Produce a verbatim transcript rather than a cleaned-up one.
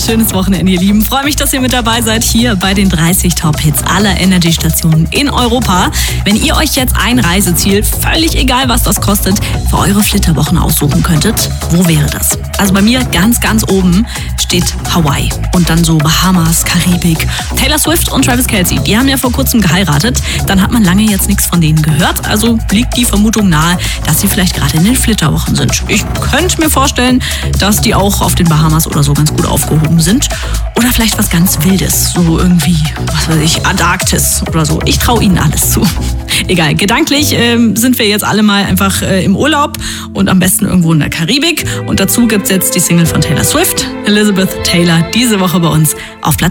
Schönes Wochenende, ihr Lieben. Freue mich, dass ihr mit dabei seid hier bei den dreißig Top-Hits aller Energy-Stationen in Europa. Wenn ihr euch jetzt ein Reiseziel, völlig egal was das kostet, für eure Flitterwochen aussuchen könntet, wo wäre das? Also bei mir ganz, ganz oben steht Hawaii und dann so Bahamas, Karibik. Taylor Swift und Travis Kelce, die haben ja vor kurzem geheiratet. Dann hat man lange jetzt nichts von denen gehört. Also liegt die Vermutung nahe, dass sie vielleicht gerade in den Flitterwochen sind. Ich könnte mir vorstellen, dass die auch auf den Bahamas oder so ganz gut aufgehoben sind. Oder vielleicht was ganz Wildes, so irgendwie, was weiß ich, Antarktis oder so. Ich traue ihnen alles zu. Egal, gedanklich ähm, sind wir jetzt alle mal einfach äh, im Urlaub und am besten irgendwo in der Karibik. Und dazu gibt's jetzt die Single von Taylor Swift, Elizabeth Taylor, diese Woche bei uns auf Platz